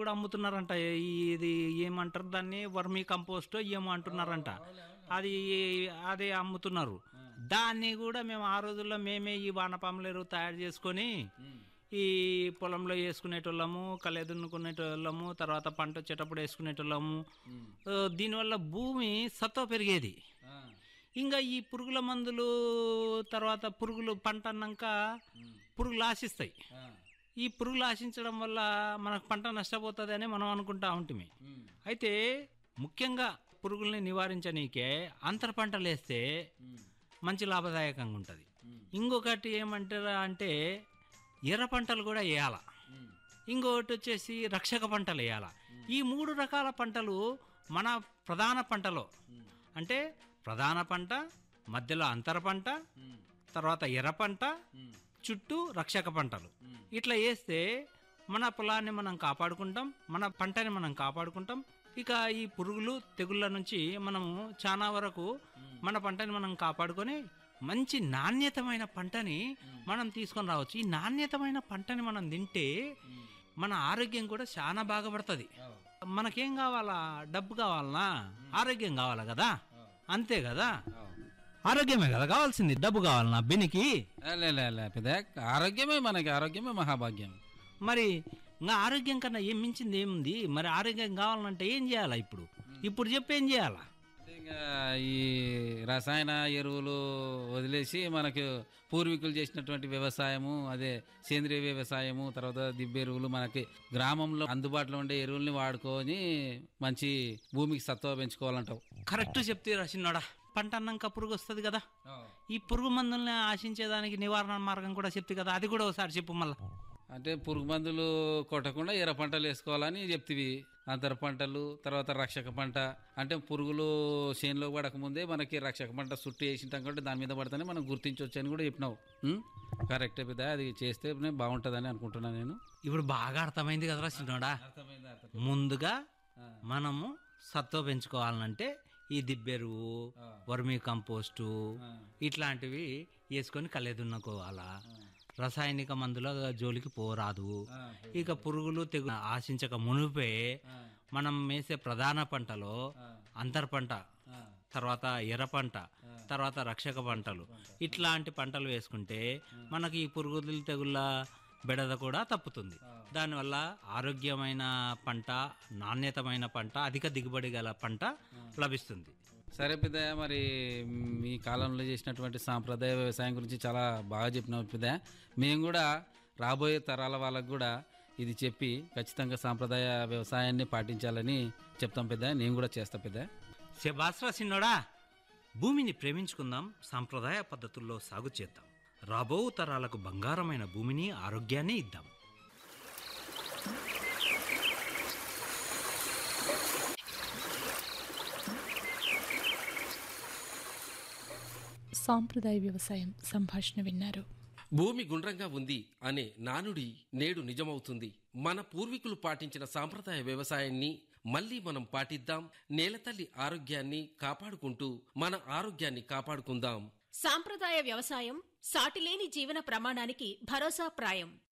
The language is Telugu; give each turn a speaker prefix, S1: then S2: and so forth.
S1: కూడా అమ్ముతున్నారంట. ఇది ఏమంటారు దాన్ని, వర్మీ కంపోస్ట్ ఏమో అంటున్నారంట. అది అదే అమ్ముతున్నారు. దాన్ని కూడా మేము ఆ రోజుల్లో మేమే ఈ వానపాముల ఎరువు తయారు చేసుకొని ఈ పొలంలో వేసుకునేటోళ్ళము, కళ్ళ దున్నుకునేటోళ్ళము, తర్వాత పంట వచ్చేటప్పుడు వేసుకునేటోళ్ళము. దీనివల్ల భూమి సత్వ పెరిగేది. ఇంకా ఈ పురుగుల మందులు తర్వాత పురుగులు పంట అన్నాక పురుగులు ఆశిస్తాయి. ఈ పురుగులు ఆశించడం వల్ల మనకు పంట నష్టపోతుంది అని మనం అనుకుంటా ఉంటుంది. అయితే ముఖ్యంగా పురుగుల్ని నివారించనీకే అంతర పంటలు వేస్తే మంచి లాభదాయకంగా ఉంటుంది. ఇంకొకటి ఏమంటారా అంటే ఎర్ర పంటలు కూడా వేయాల. ఇంకొకటి వచ్చేసి రక్షక పంటలు వేయాల. ఈ 3 రకాల పంటలు మన ప్రధాన పంటలో, అంటే ప్రధాన పంట, మధ్యలో అంతర పంట, తర్వాత ఎర్ర పంట, చుట్టూ రక్షక పంటలు ఇట్లా వేస్తే మన పొలాన్ని మనం కాపాడుకుంటాం, మన పంటని మనం కాపాడుకుంటాం. ఇక ఈ పురుగులు తెగుళ్ళ నుంచి మనము చాలా వరకు మన పంటని మనం కాపాడుకొని మంచి నాణ్యతమైన పంటని మనం తీసుకొని రావచ్చు. ఈ నాణ్యతమైన పంటని మనం తింటే మన ఆరోగ్యం కూడా చాలా బాగుపడుతుంది. మనకేం కావాలా? డబ్బు కావాలనా? ఆరోగ్యం కావాలా కదా? అంతే కదా, ఆరోగ్యమే కదా కావాల్సింది, డబ్బు కావాలనా బెనికి?
S2: ఆరోగ్యమే మనకి, ఆరోగ్యమే మహాభాగ్యం.
S1: మరి ఇంకా ఆరోగ్యం కన్నా ఏం మించింది ఏముంది? మరి ఆరోగ్యం కావాలంటే ఏం చేయాలా? ఇప్పుడు చెప్పి ఏం చేయాలా?
S2: ఇంకా ఈ రసాయన ఎరువులు వదిలేసి మనకు పూర్వీకులు చేసినటువంటి వ్యవసాయము, అదే సేంద్రియ వ్యవసాయము, తర్వాత దిబ్బ ఎరువులు, మనకి గ్రామంలో అందుబాటులో ఉండే ఎరువుల్ని వాడుకొని మంచి భూమికి సత్వ పెంచుకోవాలంటావు.
S1: కరెక్ట్ చెప్తే రాసినోడా. పంట అన్నాక పురుగు వస్తుంది కదా, ఈ పురుగు మందుల్ని ఆశించేదానికి నివారణ మార్గం కూడా చెప్తే కదా, అది కూడా ఒకసారి చెప్పు మళ్ళా.
S2: అంటే పురుగు మందులు కొట్టకుండా ఎర్ర పంటలు వేసుకోవాలని చెప్తివి. అంతర పంటలు, తర్వాత రక్షక పంట, అంటే పురుగులు చేనులో పడకముందే మనకి రక్షక పంట చుట్టూ వేసింటాం కాబట్టి దాని మీద పడితేనే మనం గుర్తించవచ్చు అని కూడా చెప్పినావు. కరెక్టే పెద్ద, అది చేస్తే బాగుంటుందని అనుకుంటున్నాను నేను.
S1: ఇప్పుడు బాగా అర్థమైంది కదా రాసినోడా. ముందుగా మనము సత్వ పెంచుకోవాలంటే ఈ దిబ్బెరువు, వర్మీ కంపోస్టు ఇట్లాంటివి వేసుకొని కళ్ళెదున్నుకోవాలా. రసాయనిక మందుల జోలికి పోరాదు. ఇక పురుగులు తెగు ఆశించక మునిపే మనం వేసే ప్రధాన పంటలో అంతర్ పంట, తర్వాత ఎర్ర పంట, తర్వాత రక్షక పంటలు ఇట్లాంటి పంటలు వేసుకుంటే మనకి ఈ పురుగులు తెగుళ్ళ బెడద కూడా తప్పుతుంది. దానివల్ల ఆరోగ్యమైన పంట, నాణ్యతమైన పంట, అధిక దిగుబడి గల పంట లభిస్తుంది.
S2: సరే పెద్దయ్య, మరి మీ కాలంలో చేసినటువంటి సాంప్రదాయ వ్యవసాయం గురించి చాలా బాగా చెప్పినావు పెద్దయ్య. మేము కూడా రాబోయే తరాల వాళ్ళకు కూడా ఇది చెప్పి ఖచ్చితంగా సాంప్రదాయ వ్యవసాయాన్ని పాటించాలని చెప్తాం పెద్దయ్య. నేను కూడా చేస్తా పెద్దయ్య.
S1: శభాస్రా సిన్నోడా. భూమిని ప్రేమించుకుందాం, సాంప్రదాయ పద్ధతుల్లో సాగు చేద్దాం. రాబో తరాలకు బంగారమైన భూమిని, ఆరోగ్యాన్ని ఇద్దాం.
S3: సాంప్రదాయ వ్యవసాయం సంభాషణ విన్నారు.
S4: భూమి గుండ్రంగా ఉంది అనే నానుడి నేడు నిజమవుతుంది. మన పూర్వీకులు పాటించిన సాంప్రదాయ వ్యవసాయాన్ని మళ్లీ మనం పాటిద్దాం. నేలతల్లి ఆరోగ్యాన్ని కాపాడుకుంటూ మన ఆరోగ్యాన్ని కాపాడుకుందాం.
S5: సాంప్రదాయ వ్యవసాయం సాటిలేని జీవన ప్రమాణానికి భరోసా ప్రాయం.